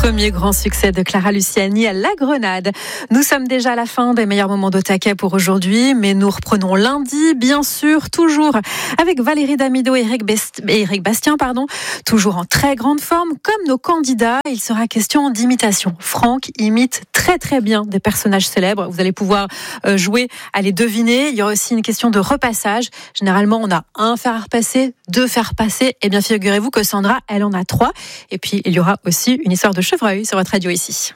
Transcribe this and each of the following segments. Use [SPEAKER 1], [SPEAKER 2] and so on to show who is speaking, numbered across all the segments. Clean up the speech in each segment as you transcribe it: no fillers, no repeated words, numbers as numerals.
[SPEAKER 1] Premier grand succès de Clara Luciani à La Grenade. Nous sommes déjà à la fin des meilleurs moments de taquet pour aujourd'hui, mais nous reprenons lundi, bien sûr, toujours avec Valérie Damido et Eric Bastien, toujours en très grande forme. Comme nos candidats, il sera question d'imitation. Franck imite très très bien des personnages célèbres. Vous allez pouvoir jouer à les deviner. Il y aura aussi une question de repassage. Généralement, on a un fer à repasser, deux fers à repasser. Eh bien, figurez-vous que Sandra, elle en a 3. Et puis, il y aura aussi une histoire de chevreuil sur votre radio ici.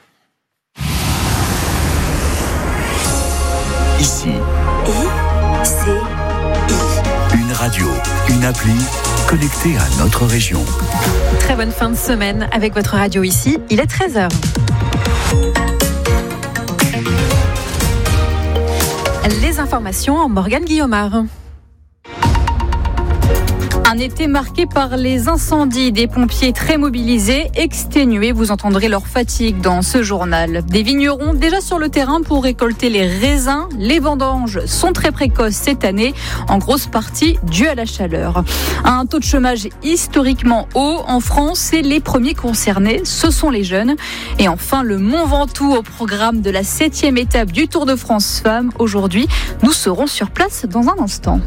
[SPEAKER 2] Ici. Une radio, une appli connectée à notre région.
[SPEAKER 1] Très bonne fin de semaine avec votre radio ici. Il est 13h. Les informations, Morgane Guillaumard.
[SPEAKER 3] Un été marqué par les incendies, des pompiers très mobilisés, exténués. Vous entendrez leur fatigue dans ce journal. Des vignerons déjà sur le terrain pour récolter les raisins. Les vendanges sont très précoces cette année, en grosse partie dû à la chaleur. Un taux de chômage historiquement haut en France et les premiers concernés, ce sont les jeunes. Et enfin, le Mont Ventoux au programme de la 7e étape du Tour de France Femmes. Aujourd'hui, nous serons sur place dans un instant.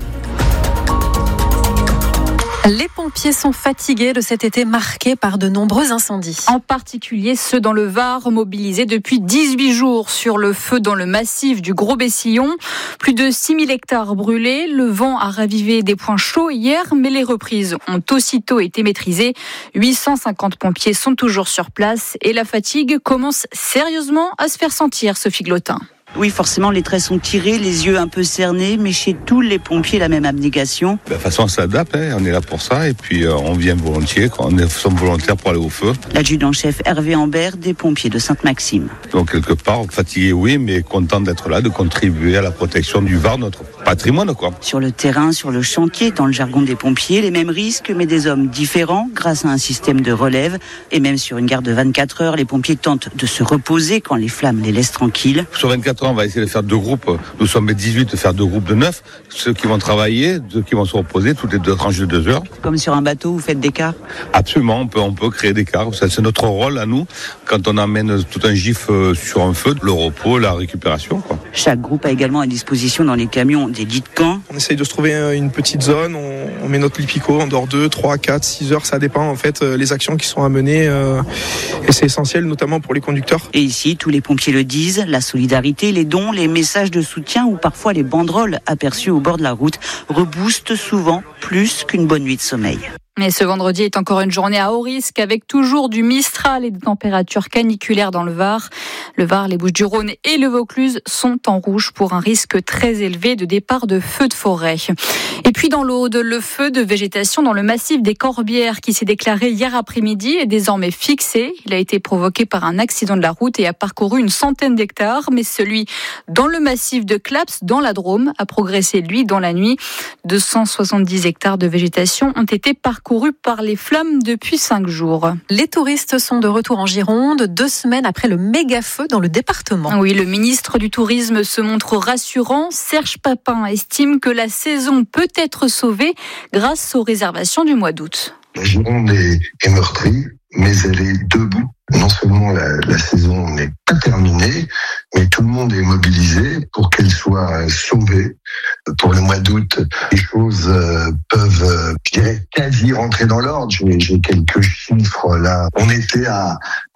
[SPEAKER 1] Les pompiers sont fatigués de cet été marqué par de nombreux incendies.
[SPEAKER 3] En particulier ceux dans le Var, mobilisés depuis 18 jours sur le feu dans le massif du Gros-Bessillon. Plus de 6000 hectares brûlés. Le vent a ravivé des points chauds hier, mais les reprises ont aussitôt été maîtrisées. 850 pompiers sont toujours sur place et la fatigue commence sérieusement à se faire sentir, Sophie Glotin.
[SPEAKER 4] Oui, forcément, les traits sont tirés, les yeux un peu cernés, mais chez tous les pompiers, la même abnégation.
[SPEAKER 5] De toute façon, on s'adapte, on est là pour ça, et puis on vient volontiers, on sommes volontaires pour aller au feu.
[SPEAKER 4] L'adjudant-chef Hervé Ambert des pompiers de Sainte-Maxime.
[SPEAKER 5] Donc, quelque part, fatigué, oui, mais content d'être là, de contribuer à la protection du Var, notre patrimoine, quoi.
[SPEAKER 4] Sur le terrain, sur le chantier, dans le jargon des pompiers, les mêmes risques, mais des hommes différents, grâce à un système de relève. Et même sur une garde de 24 heures, les pompiers tentent de se reposer quand les flammes les laissent tranquilles.
[SPEAKER 5] Sur 24 heures, on va essayer de faire 2 groupes. Nous sommes 18 de faire 2 groupes de 9. Ceux qui vont travailler, ceux qui vont se reposer, toutes les 2 tranches de 2 heures.
[SPEAKER 4] Comme sur un bateau, vous faites des quarts ?
[SPEAKER 5] Absolument, on peut créer des quarts. Ça, c'est notre rôle à nous. Quand on amène tout un gif sur un feu, le repos, la récupération, quoi.
[SPEAKER 4] Chaque groupe a également à disposition dans les camions des lits de camp.
[SPEAKER 6] On essaye de se trouver une petite zone, on met notre lit picot, on dort 2, 3, 4, 6 heures, ça dépend en fait les actions qui sont à mener et c'est essentiel notamment pour les conducteurs.
[SPEAKER 4] Et ici, tous les pompiers le disent, la solidarité, les dons, les messages de soutien ou parfois les banderoles aperçues au bord de la route reboostent souvent plus qu'une bonne nuit de sommeil.
[SPEAKER 3] Mais ce vendredi est encore une journée à haut risque avec toujours du Mistral et des températures caniculaires dans le Var. Le Var, les Bouches-du-Rhône et le Vaucluse sont en rouge pour un risque très élevé de départ de feux de forêt. Et puis dans l'Aude, le feu de végétation dans le massif des Corbières qui s'est déclaré hier après-midi est désormais fixé. Il a été provoqué par un accident de la route et a parcouru une centaine d'hectares. Mais celui dans le massif de Claps, dans la Drôme, a progressé, lui, dans la nuit. 270 hectares de végétation ont été parcourus par les flammes depuis 5 jours.
[SPEAKER 1] Les touristes sont de retour en Gironde 2 semaines après le méga feu dans le département.
[SPEAKER 3] Oui, le ministre du Tourisme se montre rassurant. Serge Papin estime que la saison peut être sauvée grâce aux réservations du mois d'août.
[SPEAKER 7] La Gironde est meurtrie, mais elle est debout. Non seulement la saison n'est pas terminée, mais tout le monde est mobilisé pour qu'elle soit sauvée. Pour le mois d'août, les choses peuvent, je dirais, quasi rentrer dans l'ordre. J'ai quelques chiffres là. On était à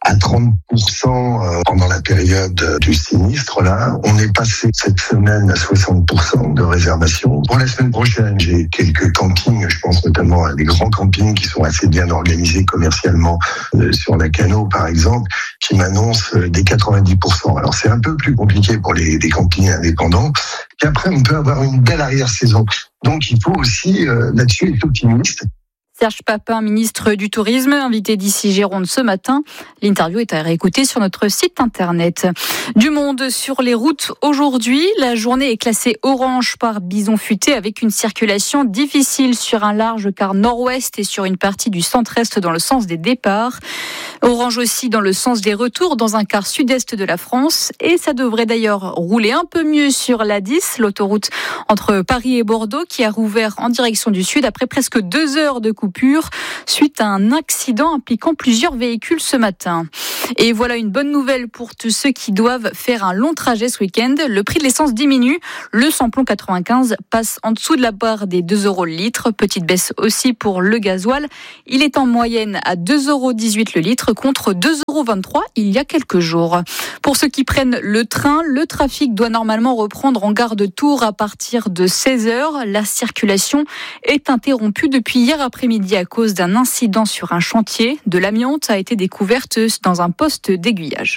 [SPEAKER 7] 30% pendant la période du sinistre là. On est passé cette semaine à 60% de réservation. Pour la semaine prochaine, j'ai quelques campings, je pense notamment à des grands campings qui sont assez bien organisés commercialement sur la Cano par exemple, qui m'annoncent des 90%. Alors c'est un peu plus compliqué pour les campings indépendants. Et après, on peut avoir une belle arrière-saison. Donc il faut aussi là-dessus être optimiste.
[SPEAKER 3] Serge Papin, ministre du Tourisme, invité d'ici Gironde ce matin. L'interview est à réécouter sur notre site internet. Du monde sur les routes aujourd'hui. La journée est classée orange par bison futé avec une circulation difficile sur un large quart nord-ouest et sur une partie du centre-est dans le sens des départs. Orange aussi dans le sens des retours dans un quart sud-est de la France. Et ça devrait d'ailleurs rouler un peu mieux sur l'A10, l'autoroute entre Paris et Bordeaux, qui a rouvert en direction du sud après presque 2 heures de coupure suite à un accident impliquant plusieurs véhicules ce matin. Et voilà une bonne nouvelle pour tous ceux qui doivent faire un long trajet ce week-end. Le prix de l'essence diminue. Le samplon 95 passe en dessous de la barre des 2 € le litre. Petite baisse aussi pour le gasoil. Il est en moyenne à 2,18 € le litre contre 2,23 € il y a quelques jours. Pour ceux qui prennent le train, le trafic doit normalement reprendre en gare de Tours à partir de 16h. La circulation est interrompue depuis hier après-midi à cause d'un incident sur un chantier. De l'amiante a été découverte dans un poste d'aiguillage.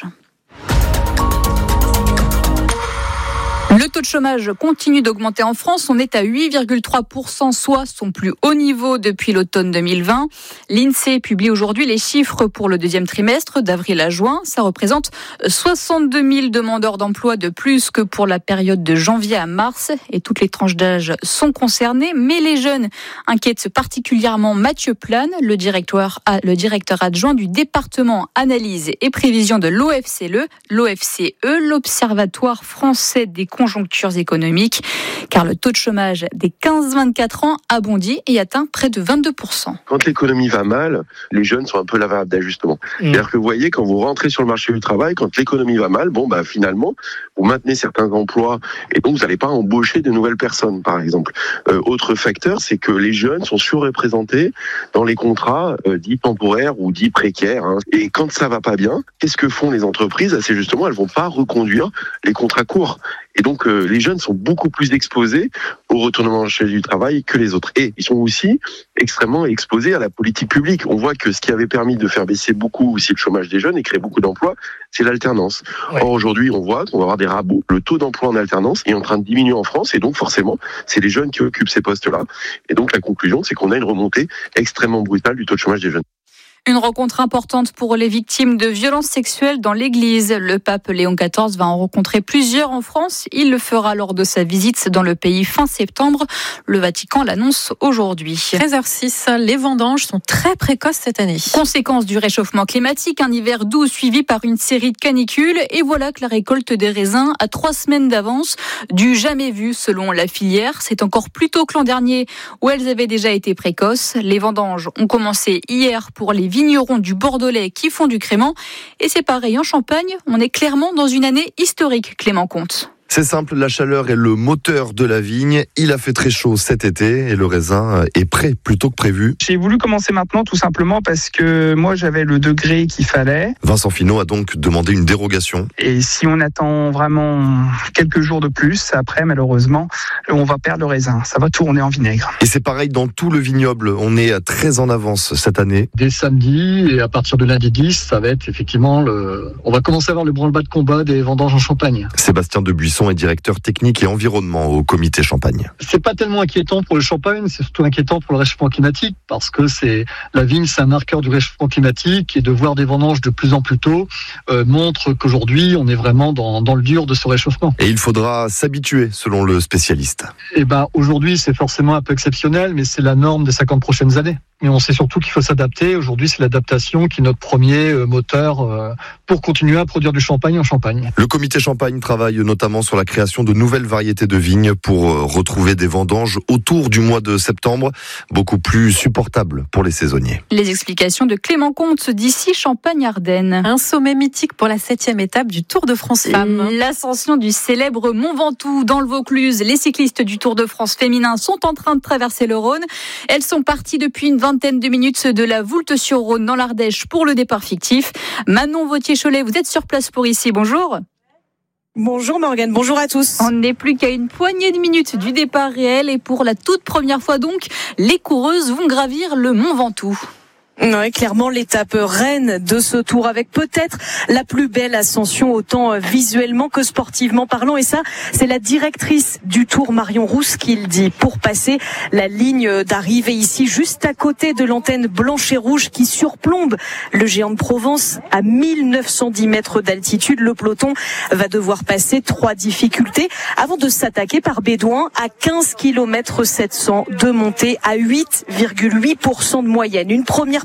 [SPEAKER 3] Le taux de chômage continue d'augmenter en France. On est à 8,3%, soit son plus haut niveau depuis l'automne 2020. L'INSEE publie aujourd'hui les chiffres pour le deuxième trimestre, d'avril à juin. Ça représente 62 000 demandeurs d'emploi de plus que pour la période de janvier à mars. Et toutes les tranches d'âge sont concernées. Mais les jeunes inquiètent particulièrement Mathieu Plane, le directeur adjoint du département analyse et prévision de l'OFCE, l'Observatoire français des conjonctures économiques, car le taux de chômage des 15-24 ans a bondi et atteint près de 22%.
[SPEAKER 8] Quand l'économie va mal, les jeunes sont un peu la variable d'ajustement. C'est-à-dire que vous voyez, quand vous rentrez sur le marché du travail, quand l'économie va mal, finalement, vous maintenez certains emplois et donc vous n'allez pas embaucher de nouvelles personnes, par exemple. Autre facteur, c'est que les jeunes sont surreprésentés dans les contrats dits temporaires ou dits précaires. Et quand ça va pas bien, qu'est-ce que font les entreprises ? C'est justement, elles vont pas reconduire les contrats courts. Et donc, les jeunes sont beaucoup plus exposés au retournement marché du travail que les autres. Et ils sont aussi extrêmement exposés à la politique publique. On voit que ce qui avait permis de faire baisser beaucoup aussi le chômage des jeunes et créer beaucoup d'emplois, c'est l'alternance. Ouais. Or, aujourd'hui, on voit qu'on va avoir des rabots. Le taux d'emploi en alternance est en train de diminuer en France. Et donc, forcément, c'est les jeunes qui occupent ces postes-là. Et donc, la conclusion, c'est qu'on a une remontée extrêmement brutale du taux de chômage des jeunes.
[SPEAKER 3] Une rencontre importante pour les victimes de violences sexuelles dans l'Église. Le pape Léon XIV va en rencontrer plusieurs en France. Il le fera lors de sa visite dans le pays fin septembre. Le Vatican l'annonce aujourd'hui.
[SPEAKER 1] 13h06, les vendanges sont très précoces cette année.
[SPEAKER 3] Conséquence du réchauffement climatique, un hiver doux suivi par une série de canicules. Et voilà que la récolte des raisins a 3 semaines d'avance, du jamais vu selon la filière. C'est encore plus tôt que l'an dernier où elles avaient déjà été précoces. Les vendanges ont commencé hier pour les vignerons du Bordelais qui font du crément. Et c'est pareil en Champagne, on est clairement dans une année historique, Clément Comte.
[SPEAKER 9] C'est simple, la chaleur est le moteur de la vigne. Il a fait très chaud cet été et le raisin est prêt plus tôt que prévu.
[SPEAKER 6] J'ai voulu commencer maintenant tout simplement parce que moi j'avais le degré qu'il fallait.
[SPEAKER 9] Vincent Finot a donc demandé une dérogation.
[SPEAKER 6] Et si on attend vraiment quelques jours de plus, après malheureusement, on va perdre le raisin. Ça va tourner en vinaigre.
[SPEAKER 9] Et c'est pareil dans tout le vignoble. On est très en avance cette année.
[SPEAKER 10] Dès samedi et à partir de lundi 10, ça va être effectivement on va commencer à avoir le branle-bas de combat des vendanges en Champagne.
[SPEAKER 9] Sébastien Debuisson est directeur technique et environnement au comité Champagne.
[SPEAKER 10] C'est pas tellement inquiétant pour le Champagne, c'est surtout inquiétant pour le réchauffement climatique parce que la vigne, c'est un marqueur du réchauffement climatique et de voir des vendanges de plus en plus tôt montre qu'aujourd'hui, on est vraiment dans le dur de ce réchauffement.
[SPEAKER 9] Et il faudra s'habituer selon le spécialiste.
[SPEAKER 10] Aujourd'hui, c'est forcément un peu exceptionnel, mais c'est la norme des 50 prochaines années. Mais on sait surtout qu'il faut s'adapter. Aujourd'hui, c'est l'adaptation qui est notre premier moteur pour continuer à produire du champagne en Champagne.
[SPEAKER 9] Le comité Champagne travaille notamment sur la création de nouvelles variétés de vignes pour retrouver des vendanges autour du mois de septembre, beaucoup plus supportables pour les saisonniers.
[SPEAKER 3] Les explications de Clément Comte d'ici Champagne-Ardenne.
[SPEAKER 1] Un sommet mythique pour la 7e étape du Tour de France Femmes.
[SPEAKER 3] L'ascension du célèbre Mont Ventoux dans le Vaucluse. Les cyclistes du Tour de France féminin sont en train de traverser le Rhône. Elles sont parties depuis une vingtaine de minutes de la Voulte-sur-Rhône dans l'Ardèche pour le départ fictif. Manon Vautier-Cholet, vous êtes sur place pour ici. Bonjour.
[SPEAKER 11] Bonjour Morgane, bonjour à tous.
[SPEAKER 3] On n'est plus qu'à une poignée de minutes du départ réel et pour la toute première fois donc, les coureuses vont gravir le Mont Ventoux.
[SPEAKER 11] Oui, clairement l'étape reine de ce tour avec peut-être la plus belle ascension autant visuellement que sportivement parlant et ça c'est la directrice du Tour Marion Rousse qui le dit. Pour passer la ligne d'arrivée ici juste à côté de l'antenne blanche et rouge qui surplombe le géant de Provence à 1910 mètres d'altitude, le peloton va devoir passer 3 difficultés avant de s'attaquer par Bédouin à 15 km 700 de montée à 8,8% de moyenne. Une première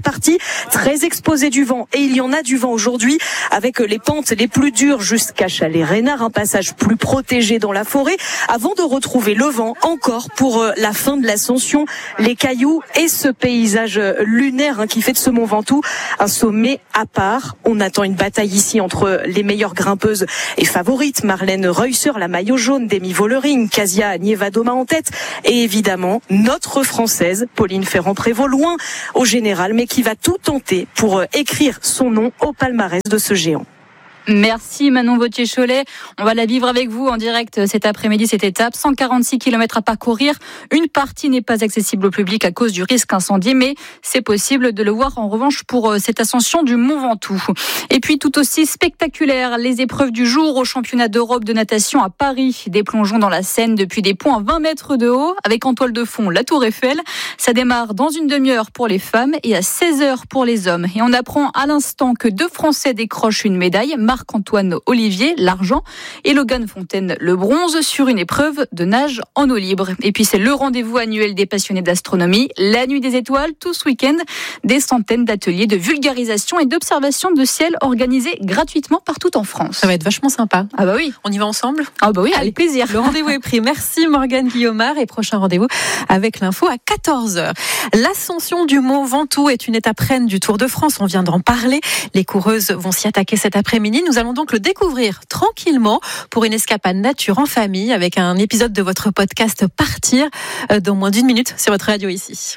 [SPEAKER 11] première partie, très exposée du vent. Et il y en a du vent aujourd'hui, avec les pentes les plus dures jusqu'à Chalais-Reynard, un passage plus protégé dans la forêt, avant de retrouver le vent encore pour la fin de l'ascension, les cailloux et ce paysage lunaire qui fait de ce Mont Ventoux un sommet à part. On attend une bataille ici entre les meilleures grimpeuses et favorites, Marlène Reusser, la maillot jaune, Demi Vollering, Kasia Nievadoma en tête, et évidemment notre Française Pauline Ferrand-Prévot, loin au général, mais qui va tout tenter pour écrire son nom au palmarès de ce géant.
[SPEAKER 3] Merci Manon Vautier-Cholet. On va la vivre avec vous en direct cet après-midi, cette étape. 146 km à parcourir. Une partie n'est pas accessible au public à cause du risque incendie, mais c'est possible de le voir en revanche pour cette ascension du Mont Ventoux. Et puis tout aussi spectaculaire, les épreuves du jour au championnat d'Europe de natation à Paris. Des plongeons dans la Seine depuis des ponts à 20 mètres de haut, avec en toile de fond la Tour Eiffel. Ça démarre dans une demi-heure pour les femmes et à 16h pour les hommes. Et on apprend à l'instant que 2 Français décrochent une médaille. Marc-Antoine Olivier, l'argent, et Logan Fontaine, le bronze, sur une épreuve de nage en eau libre. Et puis c'est le rendez-vous annuel des passionnés d'astronomie, la nuit des étoiles, tout ce week-end. Des centaines d'ateliers de vulgarisation et d'observation de ciel organisés gratuitement partout en France.
[SPEAKER 1] Ça va être vachement sympa.
[SPEAKER 3] Ah bah oui.
[SPEAKER 1] On y va ensemble ?
[SPEAKER 3] Ah bah oui, avec plaisir.
[SPEAKER 1] Le rendez-vous est pris. Merci Morgane Guillaumard, et prochain rendez-vous avec l'info à 14h. L'ascension du Mont Ventoux est une étape reine du Tour de France. On vient d'en parler. Les coureuses vont s'y attaquer cet après-midi. Nous allons donc le découvrir tranquillement pour une escapade nature en famille avec un épisode de votre podcast Partir dans moins d'1 minute sur votre radio ici.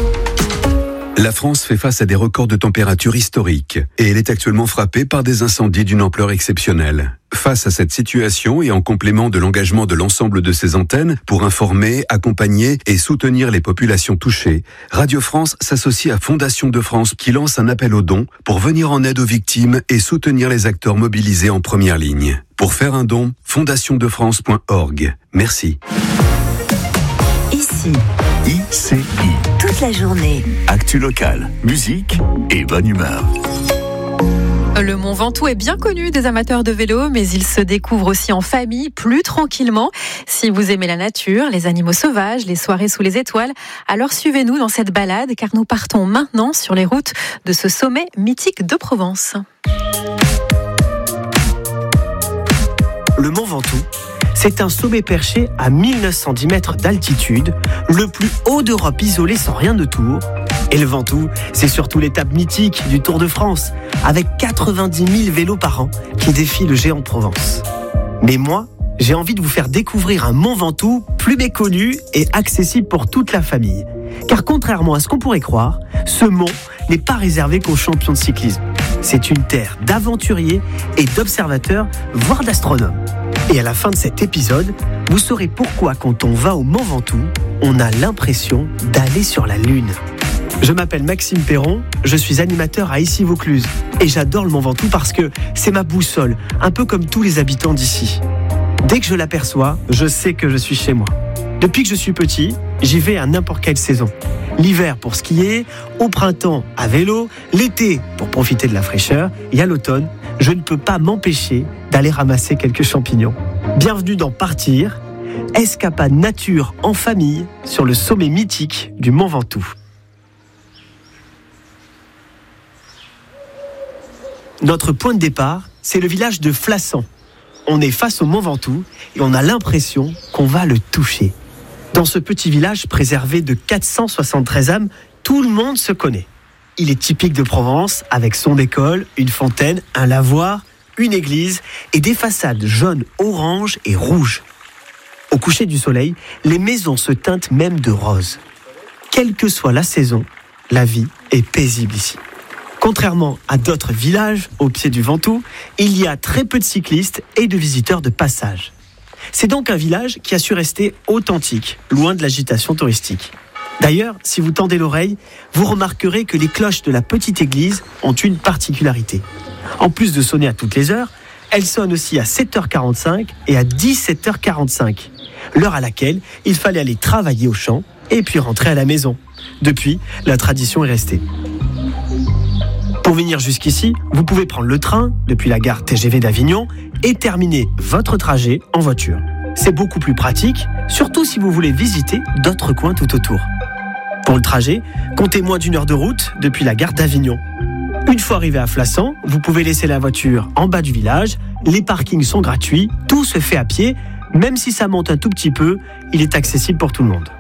[SPEAKER 12] La France fait face à des records de température historiques et elle est actuellement frappée par des incendies d'une ampleur exceptionnelle. Face à cette situation et en complément de l'engagement de l'ensemble de ses antennes pour informer, accompagner et soutenir les populations touchées, Radio France s'associe à Fondation de France qui lance un appel aux dons pour venir en aide aux victimes et soutenir les acteurs mobilisés en première ligne. Pour faire un don, fondationdefrance.org. Merci.
[SPEAKER 2] Ici, ICI. Toute la journée. Actu locale, musique et bonne humeur.
[SPEAKER 1] Le Mont Ventoux est bien connu des amateurs de vélo, mais il se découvre aussi en famille, plus tranquillement. Si vous aimez la nature, les animaux sauvages, les soirées sous les étoiles, alors suivez-nous dans cette balade, car nous partons maintenant sur les routes de ce sommet mythique de Provence.
[SPEAKER 13] Le Mont Ventoux, c'est un sommet perché à 1910 mètres d'altitude, le plus haut d'Europe isolé sans rien de tour. Et le Ventoux, c'est surtout l'étape mythique du Tour de France, avec 90 000 vélos par an qui défient le géant de Provence. Mais moi, j'ai envie de vous faire découvrir un Mont Ventoux plus méconnu et accessible pour toute la famille. Car contrairement à ce qu'on pourrait croire, ce mont n'est pas réservé qu'aux champions de cyclisme. C'est une terre d'aventuriers et d'observateurs, voire d'astronomes. Et à la fin de cet épisode, vous saurez pourquoi quand on va au Mont Ventoux, on a l'impression d'aller sur la Lune. Je m'appelle Maxime Perron, je suis animateur à Issy-Vaucluse et j'adore le Mont Ventoux parce que c'est ma boussole, un peu comme tous les habitants d'ici. Dès que je l'aperçois, je sais que je suis chez moi. Depuis que je suis petit, j'y vais à n'importe quelle saison. L'hiver pour skier, au printemps à vélo, l'été pour profiter de la fraîcheur et à l'automne, je ne peux pas m'empêcher d'aller ramasser quelques champignons. Bienvenue dans Partir, escapade nature en famille sur le sommet mythique du Mont Ventoux. Notre point de départ, c'est le village de Flassan. On est face au Mont Ventoux et on a l'impression qu'on va le toucher. Dans ce petit village préservé de 473 âmes, tout le monde se connaît. Il est typique de Provence, avec son école, une fontaine, un lavoir, une église et des façades jaunes, orange et rouges. Au coucher du soleil, les maisons se teintent même de rose. Quelle que soit la saison, la vie est paisible ici. Contrairement à d'autres villages au pied du Ventoux, il y a très peu de cyclistes et de visiteurs de passage. C'est donc un village qui a su rester authentique, loin de l'agitation touristique. D'ailleurs, si vous tendez l'oreille, vous remarquerez que les cloches de la petite église ont une particularité. En plus de sonner à toutes les heures, elles sonnent aussi à 7h45 et à 17h45, l'heure à laquelle il fallait aller travailler au champ et puis rentrer à la maison. Depuis, la tradition est restée. Pour venir jusqu'ici, vous pouvez prendre le train depuis la gare TGV d'Avignon et terminer votre trajet en voiture. C'est beaucoup plus pratique, surtout si vous voulez visiter d'autres coins tout autour. Pour le trajet, comptez moins d'1 heure de route depuis la gare d'Avignon. Une fois arrivé à Flassan, vous pouvez laisser la voiture en bas du village, les parkings sont gratuits, tout se fait à pied, même si ça monte un tout petit peu, il est accessible pour tout le monde.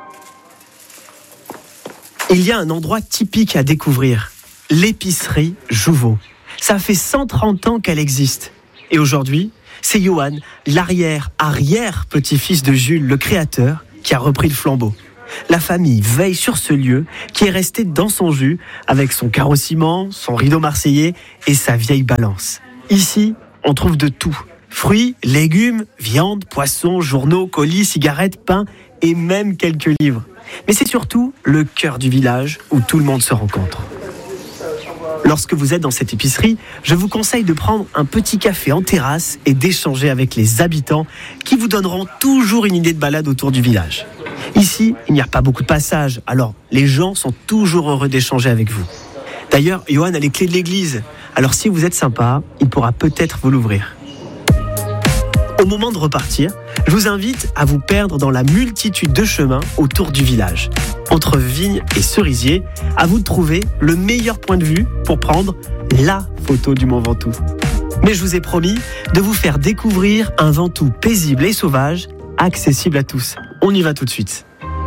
[SPEAKER 13] Il y a un endroit typique à découvrir, l'épicerie Jouveau. Ça fait 130 ans qu'elle existe. Et aujourd'hui, c'est Johan, l'arrière-petit-fils de Jules, le créateur, qui a repris le flambeau. La famille veille sur ce lieu qui est resté dans son jus avec son carreau-ciment, son rideau marseillais et sa vieille balance. Ici, on trouve de tout. Fruits, légumes, viande, poissons, journaux, colis, cigarettes, pain et même quelques livres. Mais c'est surtout le cœur du village où tout le monde se rencontre. Lorsque vous êtes dans cette épicerie, je vous conseille de prendre un petit café en terrasse et d'échanger avec les habitants qui vous donneront toujours une idée de balade autour du village. Ici, il n'y a pas beaucoup de passages, alors les gens sont toujours heureux d'échanger avec vous. D'ailleurs, Johan a les clés de l'église, alors si vous êtes sympa, il pourra peut-être vous l'ouvrir. Au moment de repartir, je vous invite à vous perdre dans la multitude de chemins autour du village. Entre vignes et cerisiers, à vous de trouver le meilleur point de vue pour prendre la photo du Mont Ventoux. Mais je vous ai promis de vous faire découvrir un Ventoux paisible et sauvage, accessible à tous. On y va tout de suite.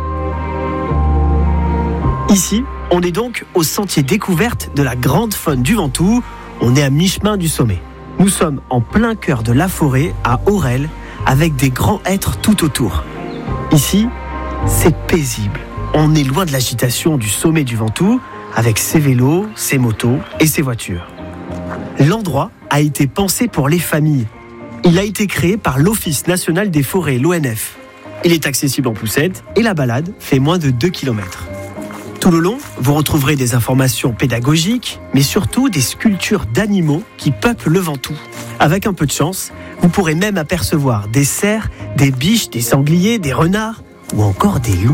[SPEAKER 13] Ici, on est donc au sentier découverte de la grande faune du Ventoux. On est à mi-chemin du sommet. Nous sommes en plein cœur de la forêt, à Aurel, avec des grands hêtres tout autour. Ici, c'est paisible. On est loin de l'agitation du sommet du Ventoux, avec ses vélos, ses motos et ses voitures. L'endroit a été pensé pour les familles. Il a été créé par l'Office national des forêts, l'ONF. Il est accessible en poussette et la balade fait moins de 2 km. Tout le long, vous retrouverez des informations pédagogiques, mais surtout des sculptures d'animaux qui peuplent le Ventoux. Avec un peu de chance, vous pourrez même apercevoir des cerfs, des biches, des sangliers, des renards ou encore des loups.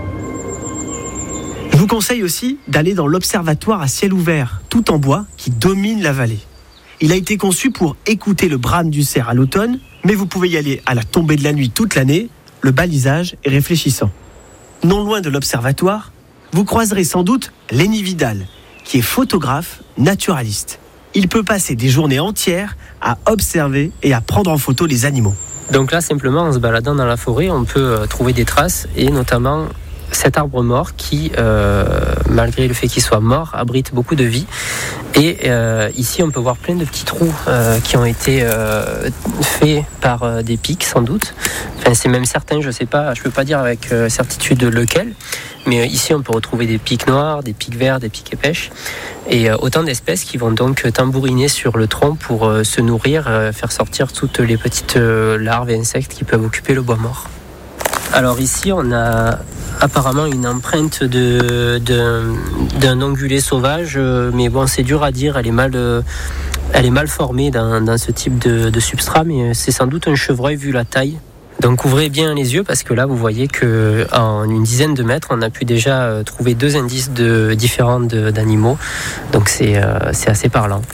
[SPEAKER 13] Je vous conseille aussi d'aller dans l'observatoire à ciel ouvert, tout en bois, qui domine la vallée. Il a été conçu pour écouter le brame du cerf à l'automne, mais vous pouvez y aller à la tombée de la nuit toute l'année. Le balisage est réfléchissant. Non loin de l'observatoire, vous croiserez sans doute Lenny Vidal, qui est photographe naturaliste. Il peut passer des journées entières à observer et à prendre en photo les animaux.
[SPEAKER 14] Donc là, simplement, en se baladant dans la forêt, on peut trouver des traces, et notamment cet arbre mort qui, malgré le fait qu'il soit mort, abrite beaucoup de vie. Et ici, on peut voir plein de petits trous qui ont été faits par des pics, sans doute. Enfin, c'est même certain, je peux pas dire avec certitude lequel. Mais ici, on peut retrouver des pics noirs, des pics verts, des pics épêches. Et autant d'espèces qui vont donc tambouriner sur le tronc pour se nourrir, faire sortir toutes les petites larves et insectes qui peuvent occuper le bois mort. Alors ici, on a apparemment une empreinte d'un ongulé sauvage, mais bon, c'est dur à dire, elle est mal formée dans ce type de substrat, mais c'est sans doute un chevreuil vu la taille. Donc ouvrez bien les yeux parce que là vous voyez qu'en une dizaine de mètres on a pu déjà trouver 2 indices différents d'animaux. Donc c'est assez parlant.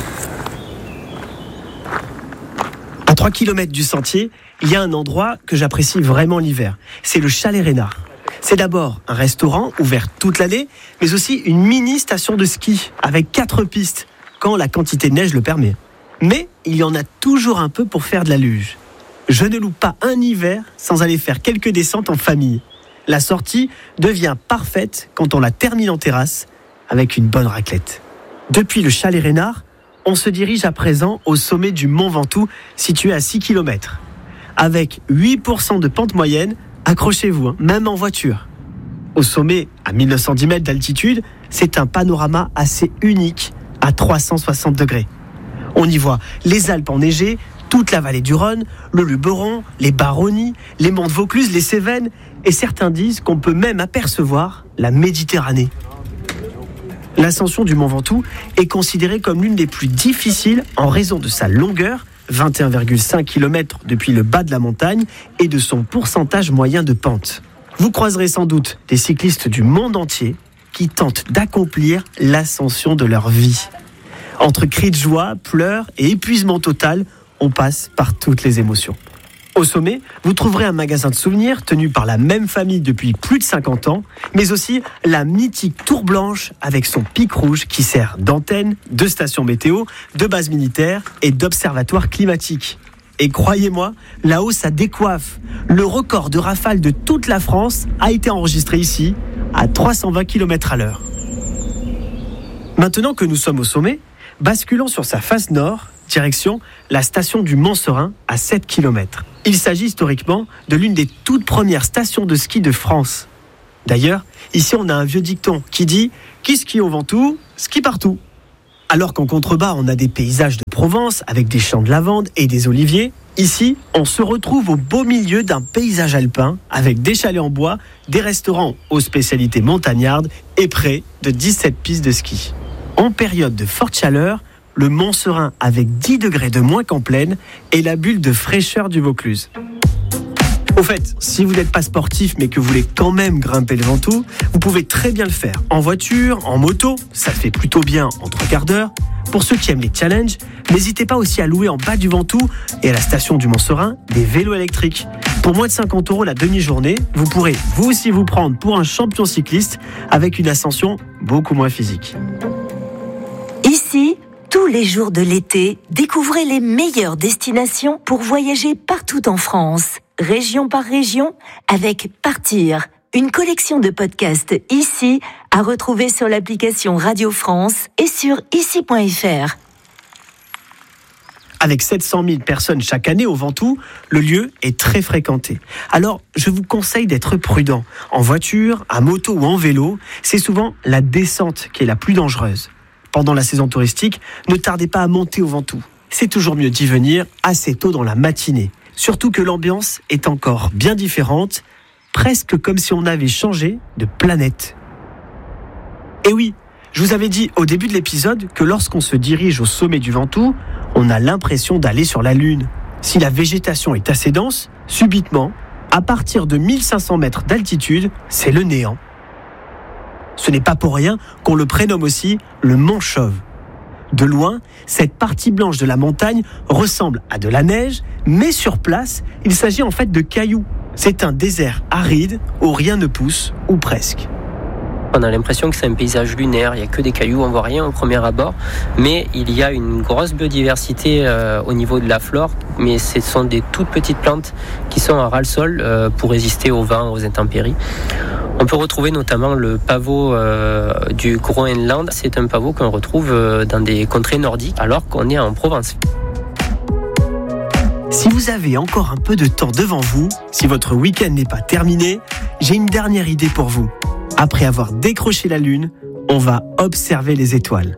[SPEAKER 13] À 3 km du sentier, il y a un endroit que j'apprécie vraiment l'hiver. C'est le Chalet Reynard. C'est d'abord un restaurant ouvert toute l'année, mais aussi une mini station de ski avec 4 pistes, quand la quantité de neige le permet. Mais il y en a toujours un peu pour faire de la luge. Je ne loupe pas un hiver sans aller faire quelques descentes en famille. La sortie devient parfaite quand on la termine en terrasse avec une bonne raclette. Depuis le Chalet Reynard, on se dirige à présent au sommet du Mont Ventoux, situé à 6 km. Avec 8% de pente moyenne, accrochez-vous, même en voiture. Au sommet, à 1910 mètres d'altitude, c'est un panorama assez unique à 360 degrés. On y voit les Alpes enneigées, toute la vallée du Rhône, le Luberon, les Baronnies, les monts de Vaucluse, les Cévennes, et certains disent qu'on peut même apercevoir la Méditerranée. L'ascension du Mont Ventoux est considérée comme l'une des plus difficiles en raison de sa longueur, 21,5 km depuis le bas de la montagne, et de son pourcentage moyen de pente. Vous croiserez sans doute des cyclistes du monde entier qui tentent d'accomplir l'ascension de leur vie. Entre cris de joie, pleurs et épuisement total, on passe par toutes les émotions. Au sommet, vous trouverez un magasin de souvenirs tenu par la même famille depuis plus de 50 ans, mais aussi la mythique Tour Blanche avec son pic rouge qui sert d'antenne, de station météo, de base militaire et d'observatoire climatique. Et croyez-moi, là-haut ça décoiffe. Le record de rafale de toute la France a été enregistré ici, à 320 km/h. Maintenant que nous sommes au sommet, basculons sur sa face nord, direction la station du Mont-Serein à 7 km. Il s'agit historiquement de l'une des toutes premières stations de ski de France. D'ailleurs, ici on a un vieux dicton qui dit « Qui skie au Ventoux, skie partout ». Alors qu'en contrebas on a des paysages de Provence avec des champs de lavande et des oliviers, ici on se retrouve au beau milieu d'un paysage alpin avec des chalets en bois, des restaurants aux spécialités montagnardes et près de 17 pistes de ski. En période de forte chaleur, le Mont-Serein avec 10 degrés de moins qu'en plaine est la bulle de fraîcheur du Vaucluse. Au fait, si vous n'êtes pas sportif mais que vous voulez quand même grimper le Ventoux, vous pouvez très bien le faire en voiture, en moto, ça se fait plutôt bien en 3 quarts d'heure. Pour ceux qui aiment les challenges, n'hésitez pas aussi à louer en bas du Ventoux et à la station du Mont-Serein des vélos électriques. Pour moins de 50 € la demi-journée, vous pourrez vous aussi vous prendre pour un champion cycliste avec une ascension beaucoup moins physique.
[SPEAKER 15] Ici, tous les jours de l'été, découvrez les meilleures destinations pour voyager partout en France, région par région, avec Partir, une collection de podcasts ici à retrouver sur l'application Radio France et sur ici.fr.
[SPEAKER 13] Avec 700 000 personnes chaque année au Ventoux, le lieu est très fréquenté. Alors, je vous conseille d'être prudent. En voiture, à moto ou en vélo, c'est souvent la descente qui est la plus dangereuse. Pendant la saison touristique, ne tardez pas à monter au Ventoux. C'est toujours mieux d'y venir assez tôt dans la matinée. Surtout que l'ambiance est encore bien différente, presque comme si on avait changé de planète. Et oui, je vous avais dit au début de l'épisode que lorsqu'on se dirige au sommet du Ventoux, on a l'impression d'aller sur la Lune. Si la végétation est assez dense, subitement, à partir de 1500 mètres d'altitude, c'est le néant. Ce n'est pas pour rien qu'on le prénomme aussi le Mont Chauve. De loin, cette partie blanche de la montagne ressemble à de la neige, mais sur place, il s'agit en fait de cailloux. C'est un désert aride où rien ne pousse, ou presque.
[SPEAKER 14] On a l'impression que c'est un paysage lunaire, il n'y a que des cailloux, on ne voit rien au premier abord, mais il y a une grosse biodiversité au niveau de la flore, mais ce sont des toutes petites plantes qui sont à ras-le-sol pour résister au vent, aux intempéries. On peut retrouver notamment le pavot du Groenland, c'est un pavot qu'on retrouve dans des contrées nordiques alors qu'on est en Provence.
[SPEAKER 13] Si vous avez encore un peu de temps devant vous, si votre week-end n'est pas terminé, j'ai une dernière idée pour vous. Après avoir décroché la Lune, on va observer les étoiles.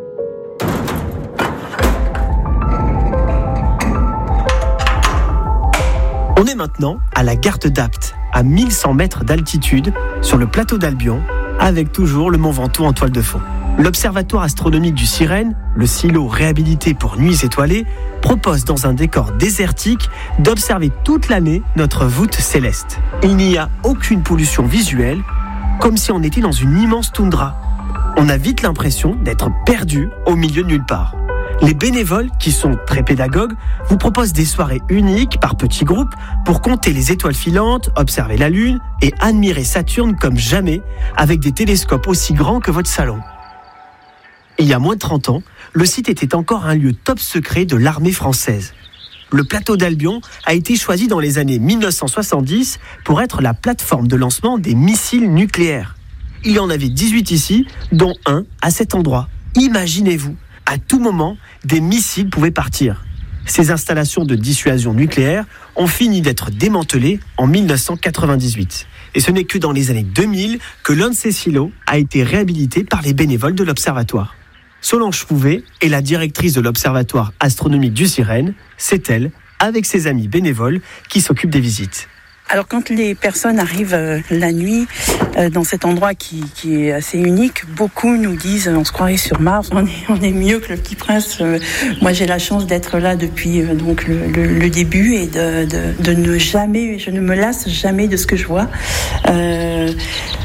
[SPEAKER 13] On est maintenant à la Garde d'Apt, à 1100 mètres d'altitude, sur le plateau d'Albion, avec toujours le Mont Ventoux en toile de fond. L'Observatoire astronomique du Sirène, le silo réhabilité pour nuits étoilées, propose dans un décor désertique d'observer toute l'année notre voûte céleste. Il n'y a aucune pollution visuelle, comme si on était dans une immense toundra. On a vite l'impression d'être perdu au milieu de nulle part. Les bénévoles, qui sont très pédagogues, vous proposent des soirées uniques par petits groupes pour compter les étoiles filantes, observer la Lune et admirer Saturne comme jamais avec des télescopes aussi grands que votre salon. Il y a moins de 30 ans, le site était encore un lieu top secret de l'armée française. Le plateau d'Albion a été choisi dans les années 1970 pour être la plateforme de lancement des missiles nucléaires. Il y en avait 18 ici, dont un à cet endroit. Imaginez-vous, à tout moment, des missiles pouvaient partir. Ces installations de dissuasion nucléaire ont fini d'être démantelées en 1998. Et ce n'est que dans les années 2000 que l'un de ces silos a été réhabilité par les bénévoles de l'Observatoire. Solange Fouvet est la directrice de l'Observatoire astronomique du Sirène. C'est elle, avec ses amis bénévoles, qui s'occupent des visites.
[SPEAKER 16] Alors quand les personnes arrivent la nuit dans cet endroit qui est assez unique, beaucoup nous disent on se croirait sur Mars, on est mieux que le Petit Prince. Moi j'ai la chance d'être là depuis donc le début et de ne jamais, je ne me lasse jamais de ce que je vois.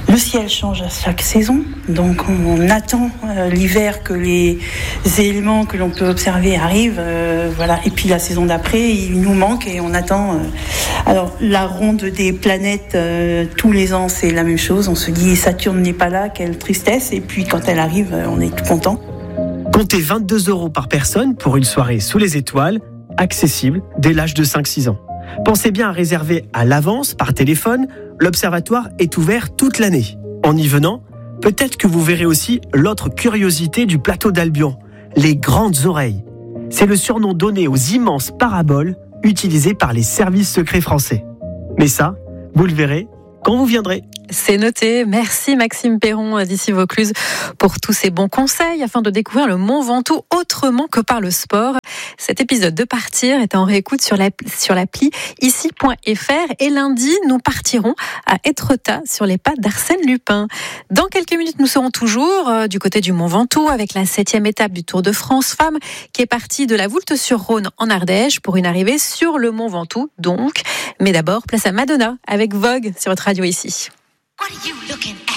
[SPEAKER 16] Le ciel change à chaque saison, donc on attend l'hiver que les éléments que l'on peut observer arrivent, voilà. Et puis la saison d'après, il nous manque et on attend. Alors la ronde des planètes, tous les ans, c'est la même chose. On se dit Saturne n'est pas là, quelle tristesse. Et puis quand elle arrive, on est tout content.
[SPEAKER 13] Comptez 22 € par personne pour une soirée sous les étoiles, accessible dès l'âge de 5-6 ans. Pensez bien à réserver à l'avance par téléphone. L'observatoire est ouvert toute l'année. En y venant, peut-être que vous verrez aussi l'autre curiosité du plateau d'Albion, les grandes oreilles. C'est le surnom donné aux immenses paraboles utilisées par les services secrets français. Mais ça, vous le verrez quand vous viendrez.
[SPEAKER 1] C'est noté. Merci Maxime Perron d'ici Vaucluse pour tous ces bons conseils afin de découvrir le Mont Ventoux autrement que par le sport. Cet épisode de Partir est en réécoute sur l'appli ici.fr et lundi, nous partirons à Étretat sur les pas d'Arsène Lupin. Dans quelques minutes, nous serons toujours du côté du Mont Ventoux avec la 7e étape du Tour de France Femmes qui est partie de la Voulte-sur-Rhône en Ardèche pour une arrivée sur le Mont Ventoux donc. Mais d'abord, place à Madonna avec Vogue sur votre radio ici.
[SPEAKER 17] What are you looking at?